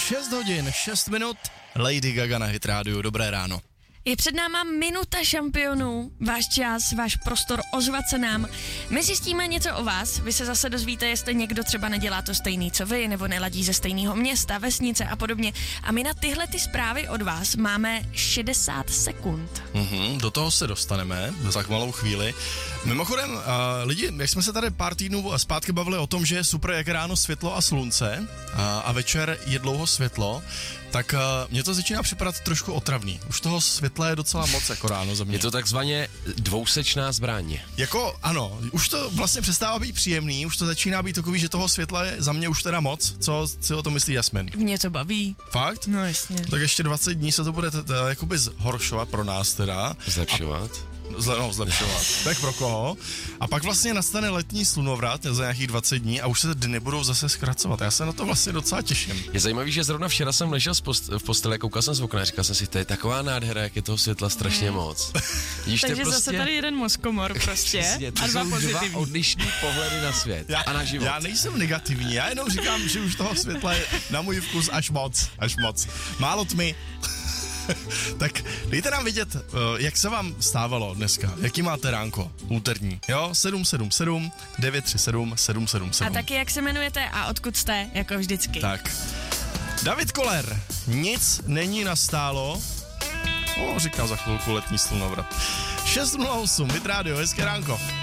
6 hodin, 6 minut, Lady Gaga na Hit Radio, dobré ráno. Je před náma minuta šampionů, váš čas, váš prostor ozvat se nám. My zjistíme něco o vás, vy se zase dozvíte, jestli někdo třeba nedělá to stejný, co vy, nebo neladí ze stejného města, vesnice a podobně. A my na tyhle ty zprávy od vás máme 60 sekund. Do toho se dostaneme za malou chvíli. Mimochodem, lidi, jak jsme se tady pár týdnů zpátky bavili o tom, že je super, jak ráno světlo a slunce a večer je dlouho světlo, tak mně to začíná připadat trošku otravný. Už toho světla je docela moc jako ráno za mě. Je to takzvaně dvousečná zbraň. Jako ano, už to vlastně přestává být příjemný, už to začíná být takový, že toho světla je za mě už teda moc. Co si o tom myslí Jasmin? Mě to baví. Fakt? No jasně. Tak ještě 20 dní se to bude jakoby zhoršovat pro nás teda. Zlepšovat. Zlepšovat. Tak pro koho? A pak vlastně nastane letní slunovrat za nějakých 20 dní a už se dny budou zase zkracovat. Já se na to vlastně docela těším. Je zajímavý, že zrovna včera jsem ležel v posteli, koukal jsem z okna a říkal jsem si, to je taková nádhera, jak je toho světla strašně moc. Takže prostě zase tady jeden mozkomor prostě. Přesně, to a dva jsou pozitivní. dva odlišný pohledy na svět a na život. Já nejsem negativní, já jenom říkám, že už toho světla je na můj vkus až moc. Málo tmy. Tak dejte nám vidět, jak se vám stávalo dneska, jaký máte ránko úterní, jo, 777 937 777. A taky jak se jmenujete a odkud jste, jako vždycky. Tak, David Koller, nic není nastálo, říkám za chvilku letní slunovrat. 6:08, Hit Radio, hezké ránko.